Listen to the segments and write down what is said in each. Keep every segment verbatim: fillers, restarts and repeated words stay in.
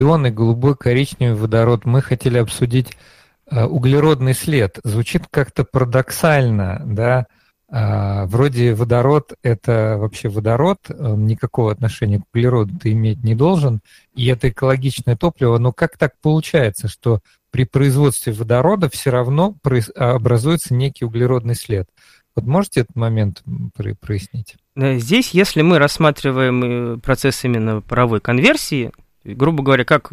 зеленый, голубой, коричневый водород. Мы хотели обсудить э, углеродный след. Звучит как-то парадоксально, да? Э, вроде водород – это вообще водород, он никакого отношения к углероду-то иметь не должен, и это экологичное топливо. Но как так получается, что при производстве водорода все равно образуется некий углеродный след? Вот можете этот момент прояснить? Здесь, если мы рассматриваем процесс именно паровой конверсии, грубо говоря, как,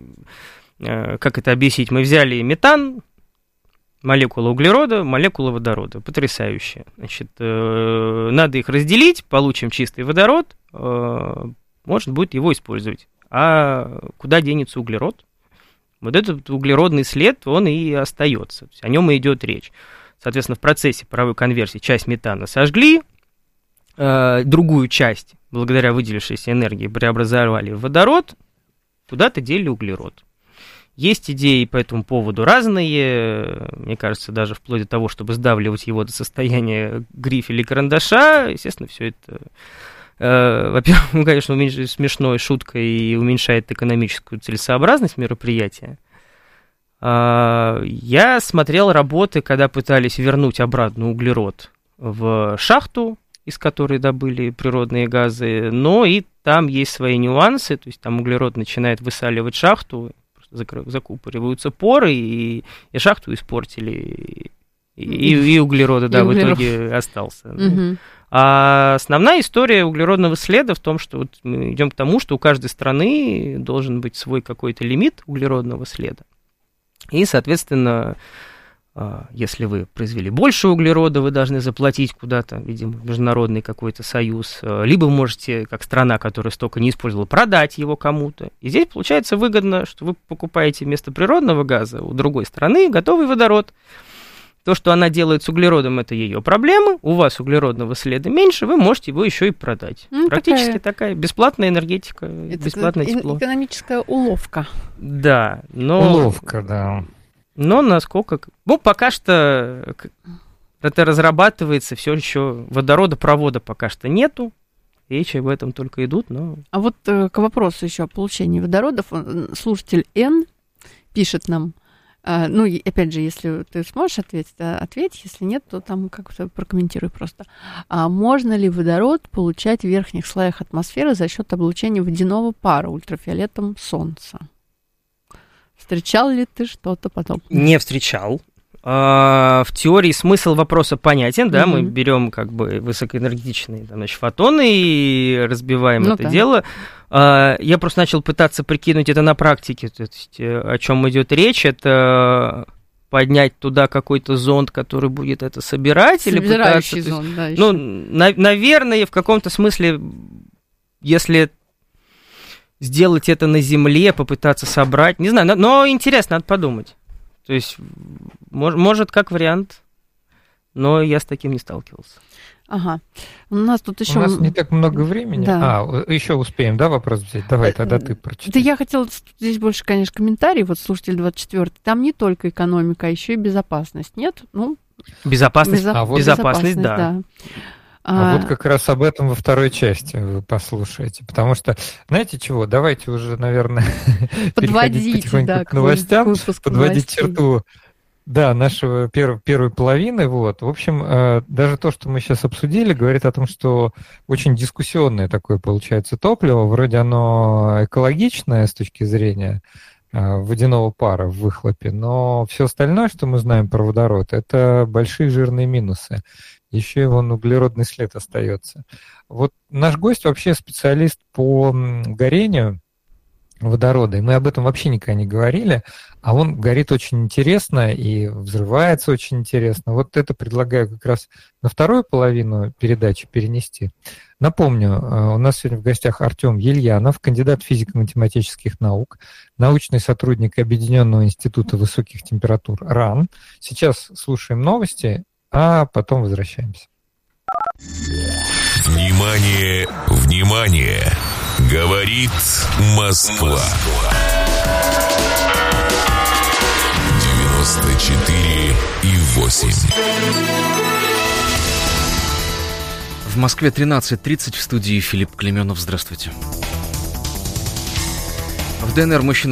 как это объяснить? Мы взяли метан, молекулы углерода, молекулы водорода. Потрясающе. Значит, надо их разделить, получим чистый водород, можно будет его использовать. А куда денется углерод? Вот этот углеродный след, он и остается. О нем и идет речь. Соответственно, в процессе паровой конверсии часть метана сожгли, другую часть, благодаря выделившейся энергии, преобразовали в водород, куда-то дели углерод. Есть идеи по этому поводу разные, мне кажется, даже вплоть до того, чтобы сдавливать его до состояния грифеля или карандаша. Естественно, все это, э, во-первых, ну, конечно, уменьш... смешной шуткой и уменьшает экономическую целесообразность мероприятия. Э, я смотрел работы, когда пытались вернуть обратно углерод в шахту, из которой добыли природные газы, но и там есть свои нюансы, то есть там углерод начинает высаливать шахту, закупориваются поры, и, и шахту испортили, и, и, и углерода, да, и в углерод. итоге остался. Mm-hmm. А основная история углеродного следа в том, что вот мы идем к тому, что у каждой страны должен быть свой какой-то лимит углеродного следа, и, соответственно, если вы произвели больше углерода, вы должны заплатить куда-то, видимо, международный какой-то союз, либо можете, как страна, которая столько не использовала, продать его кому-то. И здесь получается выгодно, что вы покупаете вместо природного газа у другой страны готовый водород. То, что она делает с углеродом, это ее проблема. У вас углеродного следа меньше, вы можете его еще и продать. Ну, практически такая... такая бесплатная энергетика, это бесплатное тепло. Экономическая уловка. Да, но... Уловка, да. Но насколько... Ну, пока что это разрабатывается, все еще водородопровода пока что нету. Речи об этом только идут, но... А вот э, к вопросу еще о получении водородов. Слушатель Н пишет нам, э, ну, и, опять же, если ты сможешь ответить, ответь, если нет, то там как-то прокомментируй просто. А можно ли водород получать в верхних слоях атмосферы за счет облучения водяного пара ультрафиолетом Солнца? Встречал ли ты что-то подобное? Не встречал. А, в теории смысл вопроса понятен, да, mm-hmm. мы берем как бы высокоэнергетичные там, значит, фотоны и разбиваем ну, это да. дело. А, я просто начал пытаться прикинуть это на практике, то есть о чем идет речь, это поднять туда какой-то зонд, который будет это собирать, или пытаться... зонд, есть, да, ну, на, наверное, в каком-то смысле, если сделать это на Земле, попытаться собрать, не знаю, но интересно, надо подумать. То есть, мож, может, как вариант, но я с таким не сталкивался. Ага. У нас тут еще... У нас не так много времени. Да. А, еще успеем, да, вопрос взять? Давай, тогда ты прочитай. Да я хотела... Здесь больше, конечно, комментарий. Вот слушатель двадцать четвёртый. Там не только экономика, а еще и безопасность. Нет? Ну, безопасность, безо... а вот безопасность, да. да. А, а вот как раз об этом во второй части вы послушаете. Потому что, знаете чего, давайте уже, наверное, переходить потихоньку да, к новостям, подводить новостей. черту да, нашего перв, первой половины. Вот. В общем, э, даже то, что мы сейчас обсудили, говорит о том, что очень дискуссионное такое получается топливо. Вроде оно экологичное с точки зрения э, водяного пара в выхлопе, но все остальное, что мы знаем про водород, это большие жирные минусы. Еще и вон углеродный след остается. Вот наш гость вообще специалист по горению водорода, и мы об этом вообще никогда не говорили, а он горит очень интересно и взрывается очень интересно. Вот это предлагаю как раз на вторую половину передачи перенести. Напомню, у нас сегодня в гостях Артем Ельянов, кандидат физико-математических наук, научный сотрудник Объединенного института высоких температур РАН. Сейчас слушаем новости, а потом возвращаемся. Внимание, внимание! Говорит Москва. девяносто четыре и восемь. В Москве тринадцать тридцать, в студии Филипп Клеменов. Здравствуйте. В ДНР мужчина